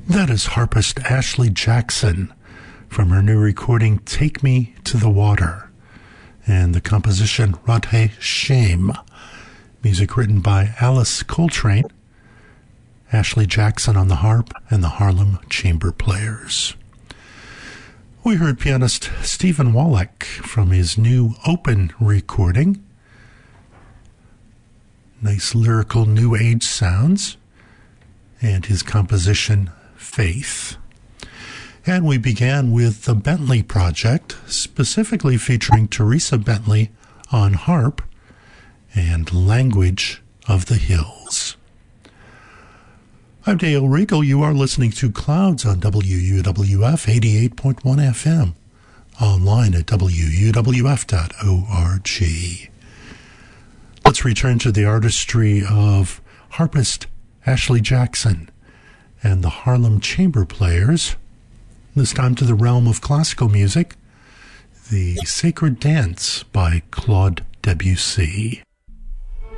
That is harpist Ashley Jackson from her new recording Take Me to the Water, and the composition Radhe Shame. Music written by Alice Coltrane, Ashley Jackson on the harp, and the Harlem Chamber Players. We heard pianist Stephen Wallach from his new Open recording. Nice lyrical new age sounds, and his composition Faith. And we began with the Bentley Project, specifically featuring Teresa Bentley on harp and Language of the Hills. I'm Dale Regal. You are listening to Clouds on WUWF 88.1 FM, online at WUWF.org. Let's return to the artistry of harpist Ashley Jackson and the Harlem Chamber Players, this time to the realm of classical music, the Sacred Dance by Claude Debussy.